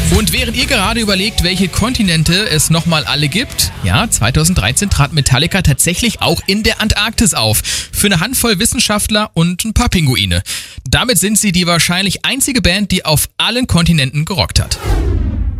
Und während ihr gerade überlegt, welche Kontinente es nochmal alle gibt, ja, 2013 trat Metallica tatsächlich auch in der Antarktis auf. Für eine Handvoll Wissenschaftler und ein paar Pinguine. Damit sind sie die wahrscheinlich einzige Band, die auf allen Kontinenten gerockt hat.